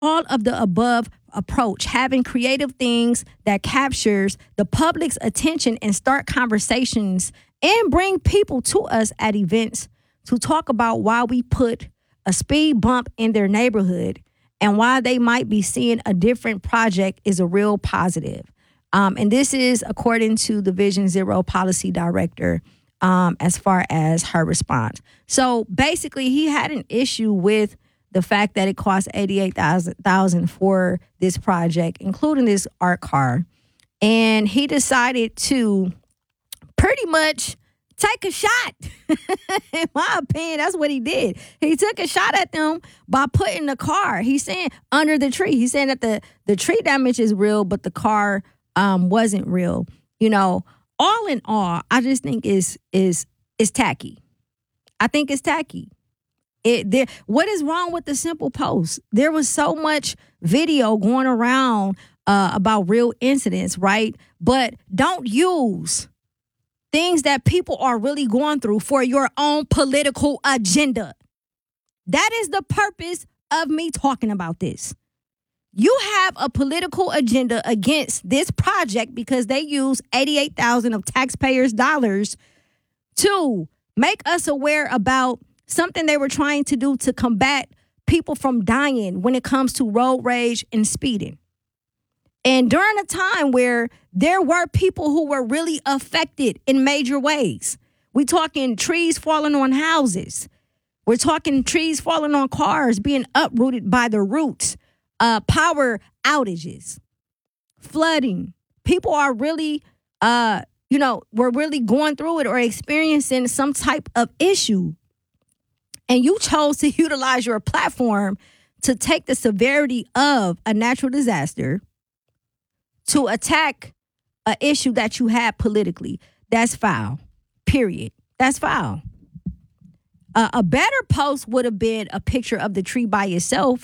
All of the above approach, having creative things that captures the public's attention and start conversations and bring people to us at events to talk about why we put a speed bump in their neighborhood and why they might be seeing a different project is a real positive. And this is according to the Vision Zero policy director, as far as her response. So basically, he had an issue with the fact that it cost $88,000 for this project, including this art car. And he decided to pretty much take a shot. In my opinion, that's what he did. He took a shot at them by putting the car, he's saying, under the tree. He's saying that the tree damage is real, but the car wasn't real. All in all, I just think is tacky. I think it's tacky. What is wrong with the simple post? There was so much video going around about real incidents, right? But don't use things that people are really going through for your own political agenda. That is the purpose of me talking about this. You have a political agenda against this project because they use $88,000 of taxpayers' dollars to make us aware about something they were trying to do to combat people from dying when it comes to road rage and speeding. And during a time where there were people who were really affected in major ways. We're talking trees falling on houses. We're talking trees falling on cars, being uprooted by the roots, power outages, flooding. People are really, we're really going through it or experiencing some type of issue. And you chose to utilize your platform to take the severity of a natural disaster to attack an issue that you had politically. That's foul, period. That's foul. A better post would have been a picture of the tree by itself,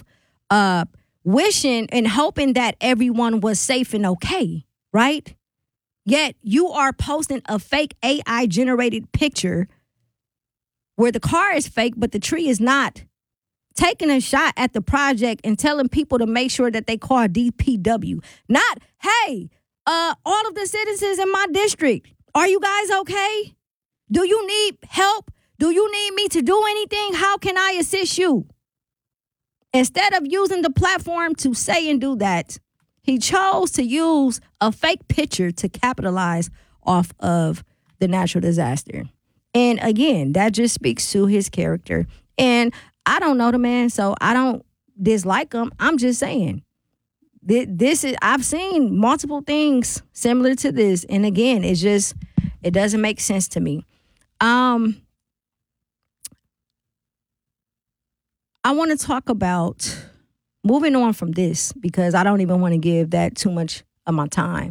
wishing and hoping that everyone was safe and okay, right? Yet you are posting a fake AI-generated picture where the car is fake, but the tree is not, taking a shot at the project and telling people to make sure that they call DPW. Not, hey, all of the citizens in my district, are you guys okay? Do you need help? Do you need me to do anything? How can I assist you? Instead of using the platform to say and do that, he chose to use a fake picture to capitalize off of the natural disaster. And again, that just speaks to his character. And I don't know the man, so I don't dislike him. I'm just saying, I've seen multiple things similar to this. And again, it doesn't make sense to me. I want to talk about moving on from this because I don't even want to give that too much of my time.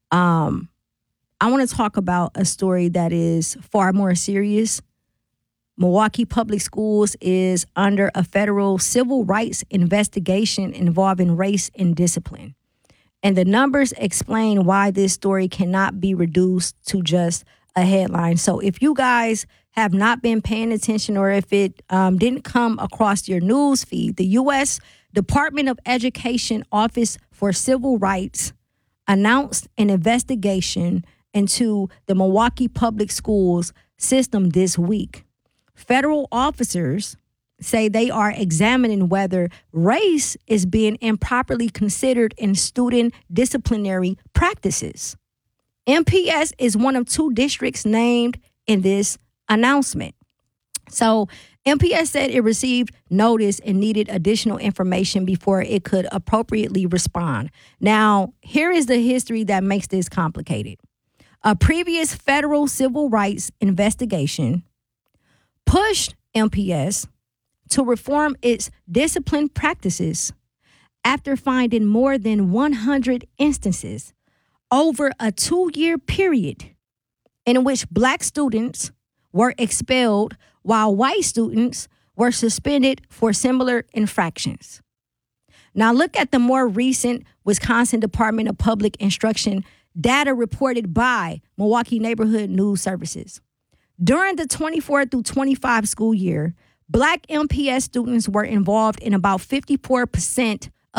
I want to talk about a story that is far more serious. Milwaukee Public Schools is under a federal civil rights investigation involving race and discipline. And the numbers explain why this story cannot be reduced to just a headline. So if you guys have not been paying attention or if it didn't come across your news feed, the U.S. Department of Education Office for Civil Rights announced an investigation into the Milwaukee Public Schools system this week. Federal officers say they are examining whether race is being improperly considered in student disciplinary practices. MPS is one of two districts named in this announcement. So MPS said it received notice and needed additional information before it could appropriately respond. Now, here is the history that makes this complicated. A previous federal civil rights investigation pushed MPS to reform its discipline practices after finding more than 100 instances over a 2-year period in which Black students were expelled while white students were suspended for similar infractions. Now look at the more recent Wisconsin Department of Public Instruction data reported by Milwaukee Neighborhood News Services. During the 24 through 25 school year, Black MPS students were involved in about 54%